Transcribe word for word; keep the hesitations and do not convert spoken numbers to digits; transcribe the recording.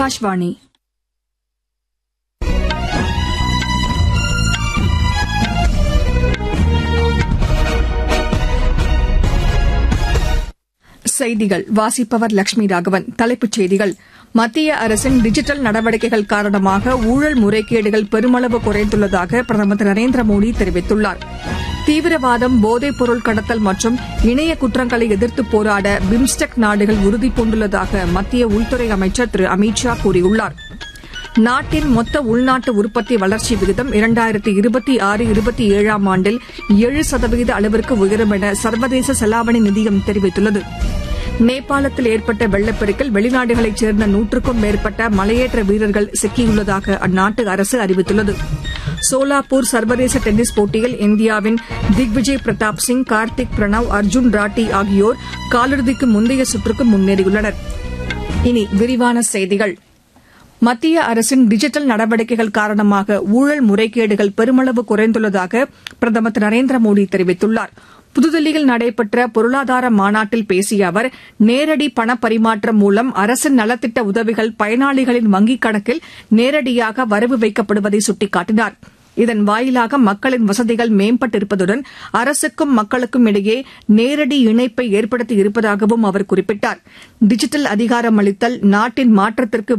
ஆகாஷ்வாணி. செய்திகள் வாசிப்பவர் லட்சுமி ராகவன். தலைப்புச் செய்திகள்: மத்திய அரசின் டிஜிட்டல் நடவடிக்கைகள் காரணமாக ஊழல் முறைகேடுகள் பெருமளவு குறைந்துள்ளதாக பிரதமர் திரு நரேந்திர மோடி தெரிவித்துள்ளார். தீவிரவாதம், போதைப் பொருள் கடத்தல் மற்றும் இணைய குற்றங்களை எதிர்த்து போராட பிம்ஸ்டெக் நாடுகள் உறுதிபூண்டுள்ளதாக மத்திய உள்துறை அமைச்சர் திரு அமித் ஷா கூறியுள்ளார். நாட்டின் மொத்த உள்நாட்டு உற்பத்தி வளர்ச்சி விகிதம் இரண்டாயிரத்து இருபத்தி ஆறு இருபத்தி ஏழாம் ஆண்டில் ஏழு சதவீத அளவிற்கு உயரும் என சர்வதேச செலாவணி நிதியம் தெரிவித்துள்ளது. நேபாளத்தில் ஏற்பட்ட வெள்ளப்பெருக்கில் வெளிநாடுகளைச் சேர்ந்த நூற்றுக்கும் மேற்பட்ட மலையேற்ற வீரர்கள் சிக்கியுள்ளதாக அந்நாட்டு அரசு அறிவித்துள்ளது. சோலாப்பூர் சர்வதேச டென்னிஸ் போட்டியில் இந்தியாவின் திக்விஜய் பிரதாப் சிங், கார்த்திக் பிரணவ், அர்ஜுன் ராட்டி ஆகியோர் காலிறுதிக்கு முந்தைய சுற்றுக்கு முன்னேறியுள்ளனர். இனி விரிவான செய்திகள். மத்திய அரசின் டிஜிட்டல் நடவடிக்கைகள் காரணமாக ஊழல் முறைகேடுகள் பெருமளவு குறைந்துள்ளதாக பிரதமர் திரு நரேந்திர மோடி தெரிவித்துள்ளார். புதுதில்லியில் நடைபெற்ற பொருளாதார மாநாட்டில் பேசிய அவர், நேரடி பணப்பரிமாற்றம் மூலம் அரசின் நலத்திட்ட உதவிகள் பயனாளிகளின் வங்கிக் கணக்கில் நேரடியாக வரவு வைக்கப்படுவதை சுட்டிக்காட்டினார். இதன் வாயிலாக மக்களின் வசதிகள் மேம்பட்டிருப்பதுடன் அரசுக்கும் மக்களுக்கும் இடையே நேரடி இணைப்பை ஏற்படுத்தி இருப்பதாகவும் அவர் குறிப்பிட்டார். டிஜிட்டல் அதிகாரம் அளித்தல் நாட்டின் மாற்றத்திற்கு